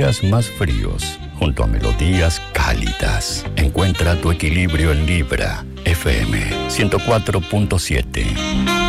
días más fríos, junto a melodías cálidas. Encuentra tu equilibrio en Libra FM 104.7.